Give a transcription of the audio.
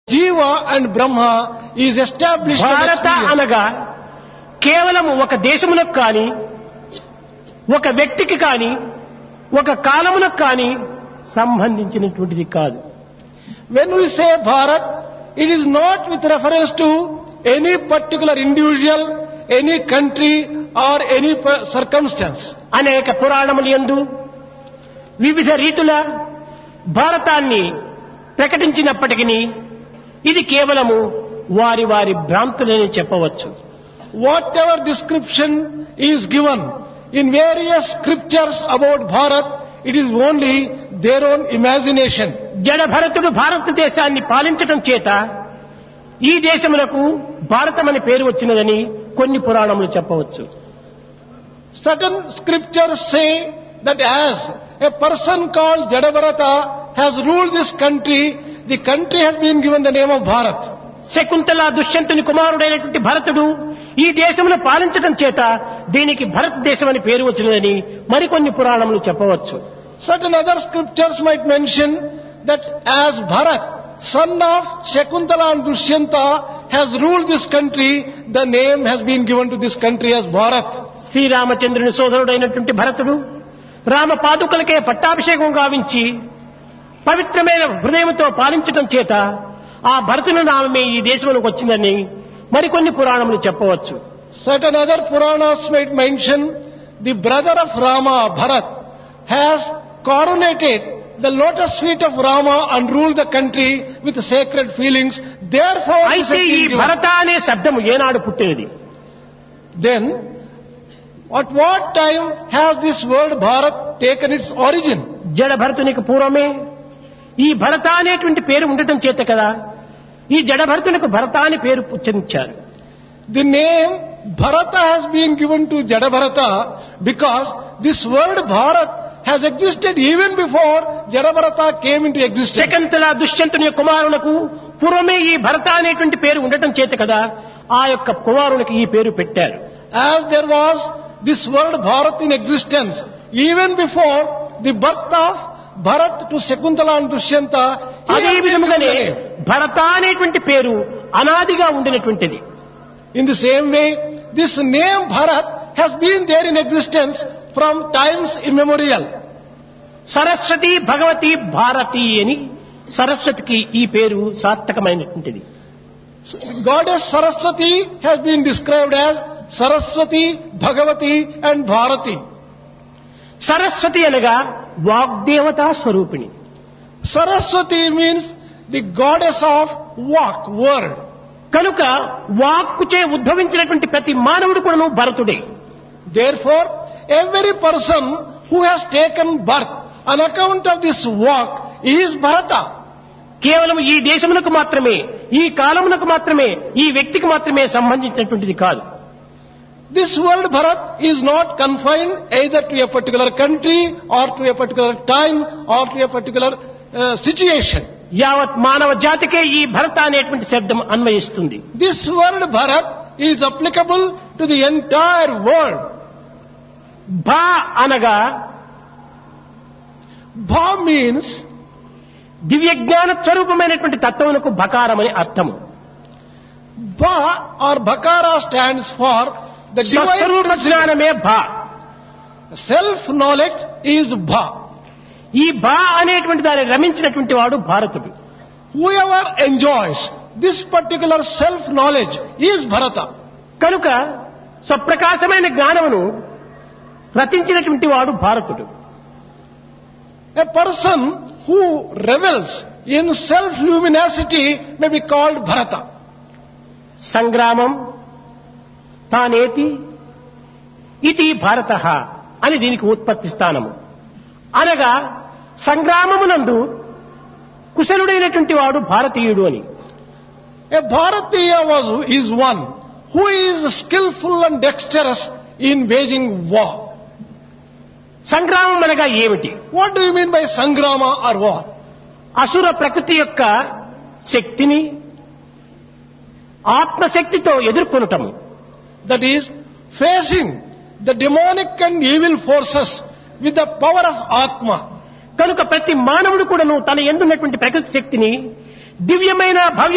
Jiva and Brahma is established భారత అనగా కేవలం ఒక దేశమునకు కానీ ఒక వ్యక్తికి కానీ ఒక కాలమునకు కానీ సంబంధించినటువంటిది కాదు. When we say Bharat, it is not with reference to any particular individual, any country or any circumstance. అనేక పురాణములు యందు వివిధ రీతుల భారతాన్ని ప్రకటించినప్పటికీ ఇది కేవలము వారి వారి భ్రాంతులని చెప్పవచ్చు. Whatever description is given in various scriptures about Bharat, it is only their own imagination. జడ భరతుడు భారతదేశాన్ని పాలించడం చేత ఈ దేశమునకు భారతం అనే పేరు వచ్చినదని కొన్ని పురాణములు చెప్పవచ్చు. Certain scriptures say that as a person called Jadabharata has ruled this country, the country has been given the name of Bharat. Shakuntala దుష్యంతుని కుమారుడైనటువంటి భరతుడు ఈ దేశమును పాలించడం చేత దీనికి భారతదేశం అని పేరు వచ్చినదని మరికొన్ని పురాణములు చెప్పవచ్చు. Certain other scriptures might mention that as Bharat, son of Shakuntala and Dushyanta, has ruled this country, the name has been given to this country as Bharat. శ్రీరామచంద్రుని సోదరుడైనటువంటి భరతుడు రామ పాదుకలకే పట్టాభిషేకం గావించి పవిత్రమైన హృదయంతో పాలించడం చేత ఆ భరతుని నామమే ఈ దేశంలోకి వచ్చిందని మరికొన్ని పురాణములు చెప్పవచ్చు. Certain other Puranas might mention the brother of Rama, Bharat, has coronated the lotus feet of Rama and ruled the country with sacred feelings. Therefore, అయితే ఈ భరత అనే శబ్దము ఏనాడు పుట్టేది? Then, at what time has this word Bharat taken its origin? జడ భరతునికి పూర్వమే ఈ భరత అనేటువంటి పేరు ఉండటం చేత కదా ఈ జడ భరతునికి భరత అని పేరు ఉచ్చరించారు. The name Bharata has been given to Jadabharata because this word Bharat has existed even before Jadabharata came into existence. Shakuntala దుష్యంతుని కుమారులకు పూర్వమే ఈ భరత అనేటువంటి పేరు ఉండటం చేత కదా ఆ యొక్క కుమారునికి ఈ పేరు పెట్టారు. As there was this word Bharat in existence even before the birth of Bharat to Shakuntala and Dushyanta, అదే విధముగానే భరత అనేటువంటి పేరు అనాదిగా ఉండినటువంటిది. In the same way, this name Bharat has been there in existence from times immemorial. Saraswati Bhagavati Bharati అని సరస్వతికి ఈ పేరు సార్థకమైనటువంటిది. Goddess Saraswati has been described as Saraswati, Bhagavati and Bharati. Saraswati అనగా వాగ్దేవతా స్వరూపిణి. Saraswati means the goddess of walk, word. కనుక వాక్కుచే ఉద్భవించినటువంటి ప్రతి మానవుడు కూడా భరతుడే. Therefore, every person who has taken birth on account of this walk is Bharata. కేవలం ఈ దేశమునకు మాత్రమే ఈ కాలమునకు మాత్రమే ఈ వ్యక్తికి మాత్రమే సంబంధించినటువంటిది కాదు. This word Bharat is not confined either to a particular country or to a particular time or to a particular situation. యావత్ మానవ జాతికే ఈ భరత అనేటువంటి శబ్దం అన్వయిస్తుంది. This word Bharat is applicable to the entire world. భా అనగా Bha means దివ్య జ్ఞాన స్వరూపమైనటువంటి తత్వమునకు భకారమని అర్థము. Bha or Bhakara stands for the స్వస్వరూప divine జ్ఞానమే భా. self-knowledge is Bha. ఈ భా అనేటువంటి దాన్ని రమించినటువంటి వాడు భారతుడు. Whoever enjoys this particular self-knowledge is Bharata. కనుక స్వప్రకాశమైన జ్ఞానమును రచించినటువంటి వాడు భారతుడు. A person who revels in self-luminosity may be called Bharata. సంగ్రామం తానేతి ఇది భారత అని దీనికి ఉత్పత్తి స్థానము. అనగా సంగ్రామమునందు కుశలుడైనటువంటి వాడు భారతీయుడు అని. A Bharatiya is one who is skillful and dexterous in waging war. సంగ్రామం అనగా ఏమిటి? What do you mean by Sangrama or war? అసుర ప్రకృతి యొక్క శక్తిని ఆత్మశక్తితో ఎదుర్కొనటము. That is, facing the demonic and evil forces with the power of Atma. కనుక ప్రతి మానవుడు కూడాను తన యందున్నటువంటి ప్రకృతి శక్తిని దివ్యమైన భవ్య